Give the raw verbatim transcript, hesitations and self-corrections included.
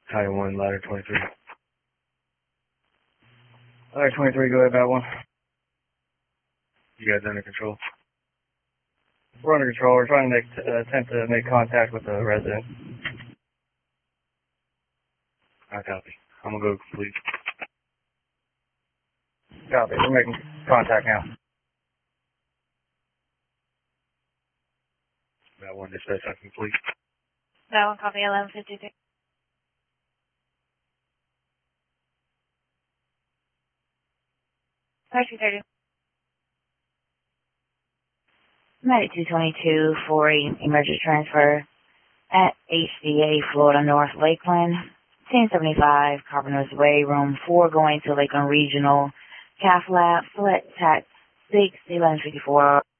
High one, ladder twenty-three. Ladder twenty-three, go ahead, about one. You guys under control? We're under control. We're trying to make, uh, attempt to make contact with the resident. I copy. I'm gonna go complete. Copy. We're making contact now. That one dispatch, I'm complete. That one, copy eleven fifty-three. thirty thirty. Medic two twenty-two for a emergency transfer at H C A Florida North Lakeland. ten seventy-five Carpenter's Way, room four, going to Lakeland Regional Cath Lab, select tax six eleven fifty-four.